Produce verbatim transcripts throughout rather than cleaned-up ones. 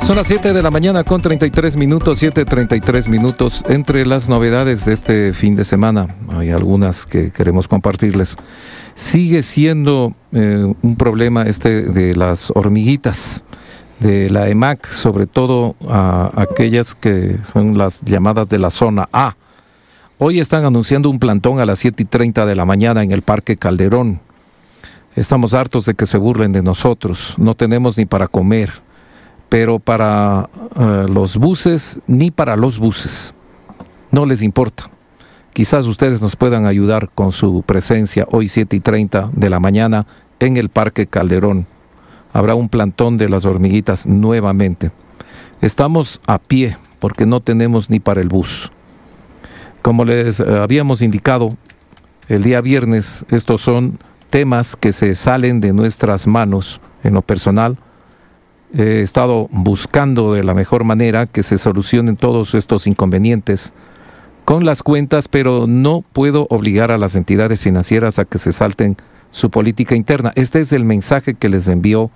Son las siete de la mañana con treinta y tres minutos, siete treinta y tres minutos. Entre las novedades de este fin de semana, hay algunas que queremos compartirles. Sigue siendo eh, un problema este de las hormiguitas, de la E M A C, sobre todo a aquellas que son las llamadas de la zona A. Hoy están anunciando un plantón a las siete y treinta de la mañana en el Parque Calderón. Estamos hartos de que se burlen de nosotros, no tenemos ni para comer. Pero para uh, los buses, ni para los buses. No les importa. Quizás ustedes nos puedan ayudar con su presencia hoy siete y treinta de la mañana en el Parque Calderón. Habrá un plantón de las hormiguitas nuevamente. Estamos a pie porque no tenemos ni para el bus. Como les uh, habíamos indicado el día viernes, estos son temas que se salen de nuestras manos en lo personal. He estado buscando de la mejor manera que se solucionen todos estos inconvenientes con las cuentas, pero no puedo obligar a las entidades financieras a que se salten su política interna. Este es el mensaje que les envió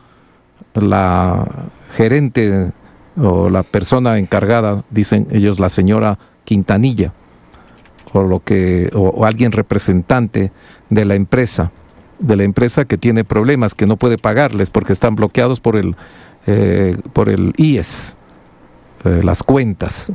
la gerente o la persona encargada, dicen ellos, la señora Quintanilla, o, lo que, o, o alguien representante de la empresa, de la empresa que tiene problemas, que no puede pagarles porque están bloqueados por el Eh, por el I E S, eh, las cuentas.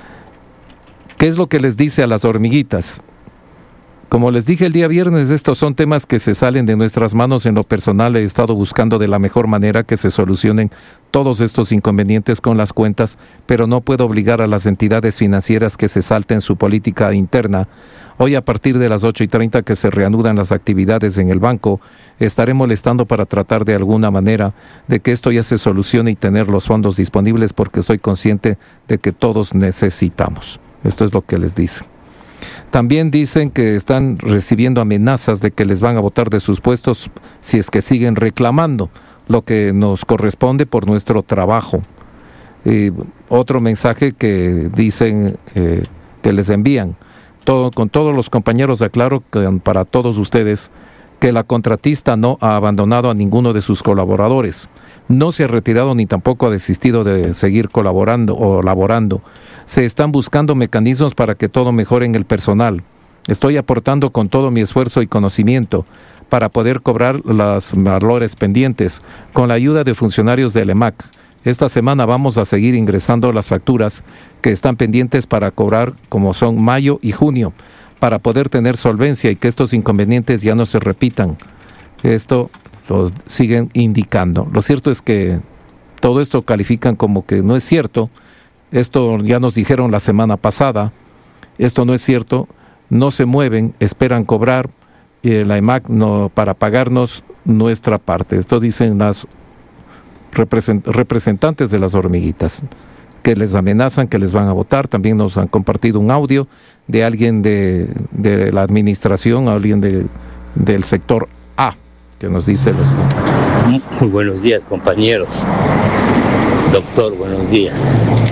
¿Qué es lo que les dice a las hormiguitas? Como les dije el día viernes, estos son temas que se salen de nuestras manos. En lo personal he estado buscando de la mejor manera que se solucionen todos estos inconvenientes con las cuentas, pero no puedo obligar a las entidades financieras que se salten su política interna. Hoy a partir de las ocho y treinta que se reanudan las actividades en el banco, estaré molestando para tratar de alguna manera de que esto ya se solucione y tener los fondos disponibles, porque estoy consciente de que todos necesitamos. Esto es lo que les dicen. También dicen que están recibiendo amenazas de que les van a botar de sus puestos si es que siguen reclamando lo que nos corresponde por nuestro trabajo. Y otro mensaje que dicen eh, que les envían. Todo, con todos los compañeros aclaro que para todos ustedes que la contratista no ha abandonado a ninguno de sus colaboradores, no se ha retirado ni tampoco ha desistido de seguir colaborando o laborando. Se están buscando mecanismos para que todo mejore en el personal. Estoy aportando con todo mi esfuerzo y conocimiento para poder cobrar los valores pendientes con la ayuda de funcionarios del E M A C. Esta semana vamos a seguir ingresando las facturas que están pendientes para cobrar, como son mayo y junio, para poder tener solvencia y que estos inconvenientes ya no se repitan. Esto lo siguen indicando. Lo cierto es que todo esto califican como que no es cierto. Esto ya nos dijeron la semana pasada. Esto no es cierto. No se mueven, esperan cobrar y la E M A C no, para pagarnos nuestra parte. Esto dicen las representantes de las hormiguitas, que les amenazan, que les van a votar. También nos han compartido un audio de alguien de, de la administración, alguien de, del sector A, que nos dice lo siguiente. Muy buenos días, compañeros. Doctor, buenos días.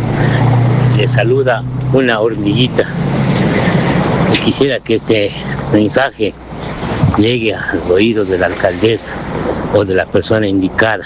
Le saluda una hormiguita. Y quisiera que este mensaje llegue a los oídos de la alcaldesa o de la persona indicada,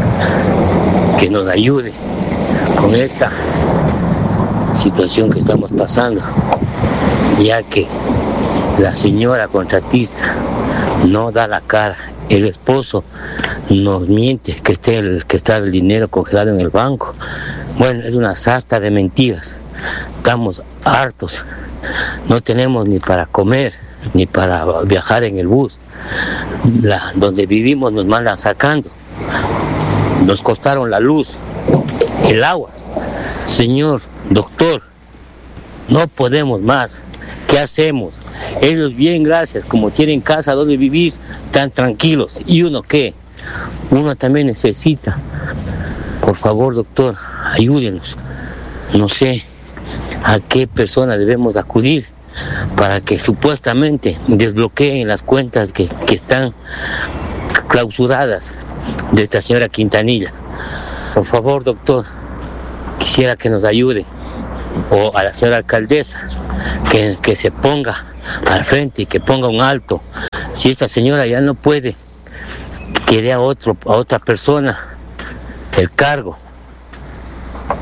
que nos ayude con esta situación que estamos pasando, ya que la señora contratista no da la cara, el esposo nos miente que esté el, que está el dinero congelado en el banco. Bueno, es una sarta de mentiras. Estamos hartos, no tenemos ni para comer ni para viajar en el bus. La, donde vivimos nos mandan sacando. Nos costaron la luz, el agua. Señor doctor, no podemos más. ¿Qué hacemos? Ellos bien, gracias, como tienen casa donde vivir, tan tranquilos. ¿Y uno qué? Uno también necesita. Por favor, doctor, ayúdenos. No sé a qué persona debemos acudir para que supuestamente desbloqueen las cuentas que, que están clausuradas de esta señora Quintanilla. Por favor, doctor, quisiera que nos ayude, o a la señora alcaldesa, que, que se ponga al frente y que ponga un alto. Si esta señora ya no puede, que dé a, otro, a otra persona el cargo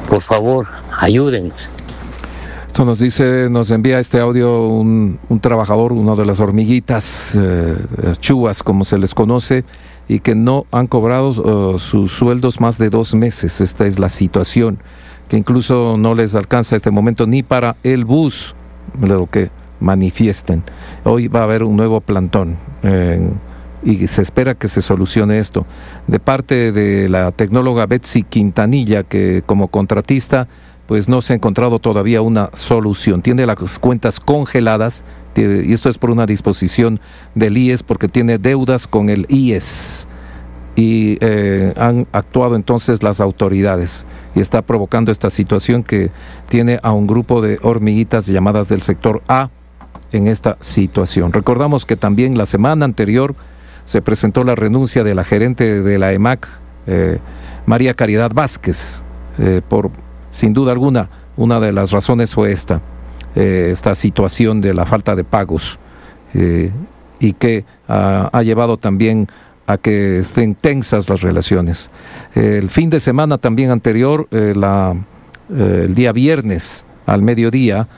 por favor, ayúdenos. Esto nos dice, nos envía este audio un, un trabajador, uno de las hormiguitas, eh, chubas como se les conoce, y que no han cobrado uh, sus sueldos más de dos meses. Esta es la situación, que incluso no les alcanza este momento ni para el bus, lo que manifiesten. Hoy va a haber un nuevo plantón eh, y se espera que se solucione esto. De parte de la tecnóloga Betsy Quintanilla, que como contratista pues no se ha encontrado todavía una solución. Tiene las cuentas congeladas, y esto es por una disposición del I E S, porque tiene deudas con el I E S. Y eh, han actuado entonces las autoridades, y está provocando esta situación que tiene a un grupo de hormiguitas llamadas del sector A en esta situación. Recordamos que también la semana anterior se presentó la renuncia de la gerente de la E M A C, eh, María Caridad Vázquez, eh, por... Sin duda alguna, una de las razones fue esta, eh, esta situación de la falta de pagos, eh, y que uh, ha llevado también a que estén tensas las relaciones. Eh, el fin de semana también anterior, eh, la, eh, el día viernes al mediodía,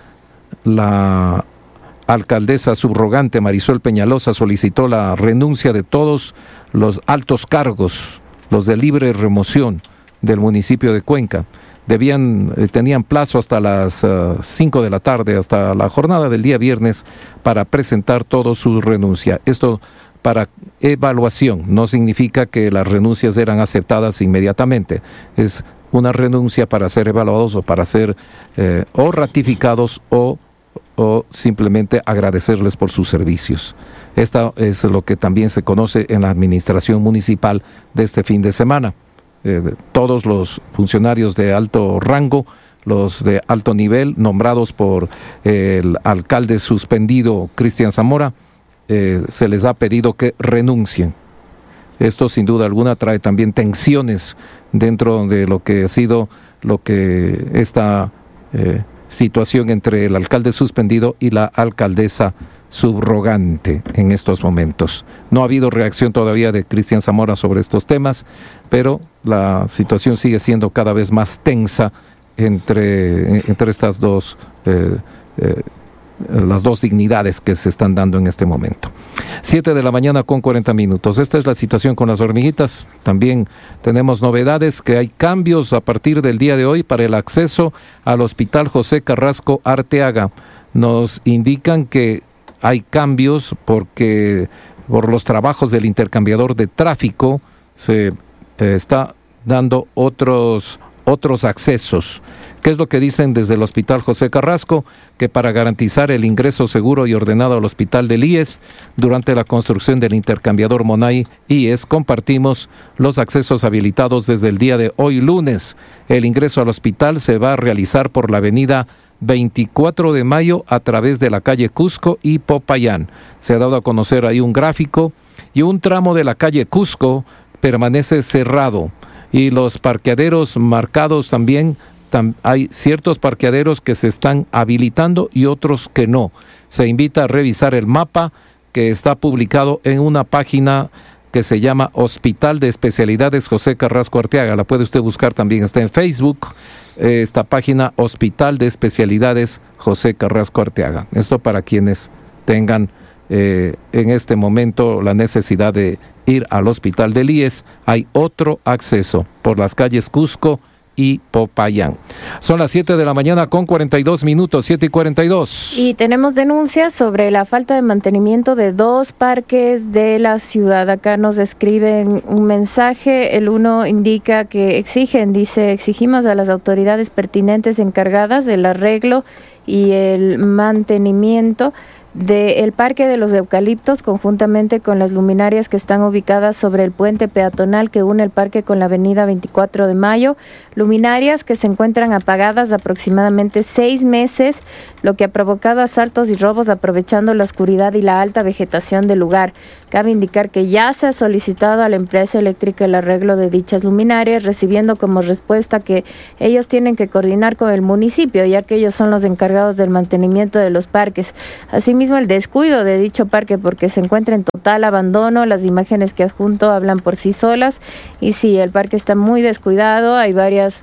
la alcaldesa subrogante Marisol Peñalosa solicitó la renuncia de todos los altos cargos, los de libre remoción del municipio de Cuenca. Debían, eh, tenían plazo hasta las cinco uh, de la tarde, hasta la jornada del día viernes, para presentar toda su renuncia. Esto para evaluación, no significa que las renuncias eran aceptadas inmediatamente. Es una renuncia para ser evaluados o para ser eh, o ratificados o, o simplemente agradecerles por sus servicios. Esto es lo que también se conoce en la administración municipal de este fin de semana. Eh, todos los funcionarios de alto rango, los de alto nivel, nombrados por eh, el alcalde suspendido Cristian Zamora, eh, se les ha pedido que renuncien. Esto sin duda alguna trae también tensiones dentro de lo que ha sido lo que esta eh, situación entre el alcalde suspendido y la alcaldesa subrogante en estos momentos. No ha habido reacción todavía de Cristian Zamora sobre estos temas, pero la situación sigue siendo cada vez más tensa entre, entre estas dos, eh, eh, las dos dignidades que se están dando en este momento. Siete de la mañana con cuarenta minutos. Esta es la situación con las hormiguitas. También tenemos novedades, que hay cambios a partir del día de hoy para el acceso al Hospital José Carrasco Arteaga. Nos indican que hay cambios porque por los trabajos del intercambiador de tráfico se eh, está dando otros, otros accesos. ¿Qué es lo que dicen desde el Hospital José Carrasco? Que para garantizar el ingreso seguro y ordenado al hospital del I E S, durante la construcción del intercambiador Monay I E S, compartimos los accesos habilitados desde el día de hoy lunes. El ingreso al hospital se va a realizar por la avenida veinticuatro de mayo a través de la calle Cusco y Popayán. Se ha dado a conocer ahí un gráfico, y un tramo de la calle Cusco permanece cerrado, y los parqueaderos marcados también, tam, hay ciertos parqueaderos que se están habilitando y otros que no. Se invita a revisar el mapa que está publicado en una página que se llama Hospital de Especialidades José Carrasco Arteaga. La puede usted buscar también, está en Facebook, esta página Hospital de Especialidades José Carrasco Arteaga. Esto para quienes tengan eh, en este momento la necesidad de ir al hospital del I E S. Hay otro acceso por las calles Cusco y Popayán. Son las siete de la mañana con cuarenta y dos minutos, siete y cuarenta y dos. Y tenemos denuncias sobre la falta de mantenimiento de dos parques de la ciudad. Acá nos escriben un mensaje. El uno indica que exigen, dice, exigimos a las autoridades pertinentes encargadas del arreglo y el mantenimiento del Parque de los Eucaliptos, conjuntamente con las luminarias que están ubicadas sobre el puente peatonal que une el parque con la avenida veinticuatro de mayo, luminarias que se encuentran apagadas aproximadamente seis meses, lo que ha provocado asaltos y robos aprovechando la oscuridad y la alta vegetación del lugar. Cabe indicar que ya se ha solicitado a la empresa eléctrica el arreglo de dichas luminarias, recibiendo como respuesta que ellos tienen que coordinar con el municipio, ya que ellos son los encargados del mantenimiento de los parques. Así mismo el descuido de dicho parque, porque se encuentra en total abandono. Las imágenes que adjunto hablan por sí solas, y sí, el parque está muy descuidado. Hay varias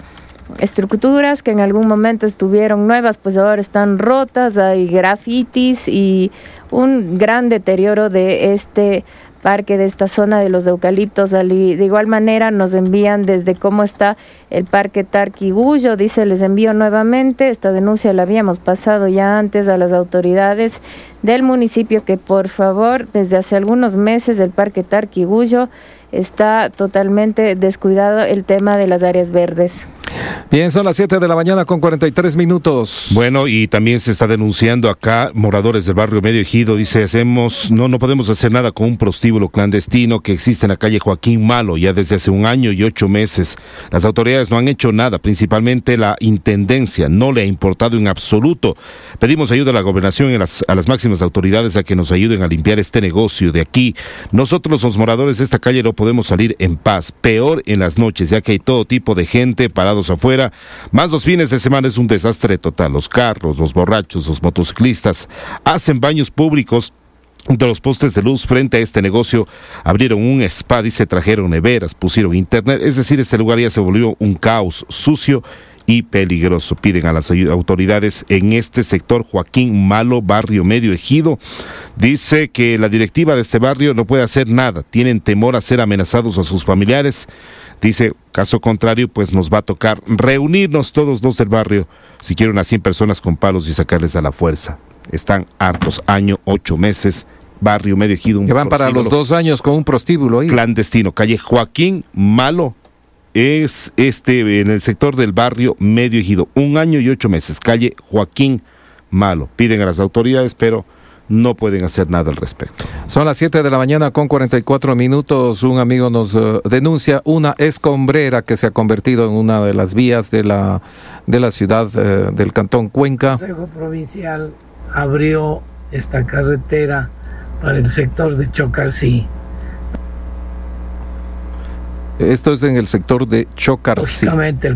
estructuras que en algún momento estuvieron nuevas, pues ahora están rotas, hay grafitis y un gran deterioro de este parque, de esta zona de los eucaliptos. De igual manera nos envían desde cómo está el parque Tarquiguyo, dice, les envío nuevamente, esta denuncia la habíamos pasado ya antes a las autoridades del municipio, que por favor, desde hace algunos meses el parque Tarquiguyo está totalmente descuidado el tema de las áreas verdes. Bien, son las siete de la mañana con cuarenta y tres minutos. Bueno, y también se está denunciando acá, moradores del barrio Medio Ejido, dice, hacemos, no, no podemos hacer nada con un prostíbulo clandestino que existe en la calle Joaquín Malo ya desde hace un año y ocho meses. Las autoridades no han hecho nada, principalmente la intendencia, no le ha importado en absoluto. Pedimos ayuda a la gobernación y a las, a las máximas autoridades a que nos ayuden a limpiar este negocio de aquí. Nosotros, los moradores de esta calle, no podemos salir en paz, peor en las noches, ya que hay todo tipo de gente parados afuera, más los fines de semana es un desastre total. Los carros, los borrachos, los motociclistas hacen baños públicos de los postes de luz frente a este negocio, abrieron un spa y se trajeron neveras, pusieron internet, es decir, este lugar ya se volvió un caos sucio y peligroso. Piden a las autoridades en este sector Joaquín Malo, barrio Medio Ejido. Dice que la directiva de este barrio no puede hacer nada, tienen temor a ser amenazados a sus familiares. Dice, caso contrario, pues nos va a tocar reunirnos todos los del barrio, si quieren unas cien personas con palos y sacarles a la fuerza. Están hartos, año, ocho meses, barrio Medio Ejido. Que van para los dos años con un prostíbulo ahí. Clandestino, calle Joaquín Malo, es este en el sector del barrio Medio Ejido, un año y ocho meses, calle Joaquín Malo. Piden a las autoridades, pero no pueden hacer nada al respecto. Son las siete de la mañana con cuarenta y cuatro minutos. Un amigo nos uh, denuncia una escombrera que se ha convertido en una de las vías de la, de la ciudad uh, del Cantón Cuenca. El Consejo Provincial abrió esta carretera para el sector de Chocarcí. Esto es en el sector de Chocarcí. Lógicamente el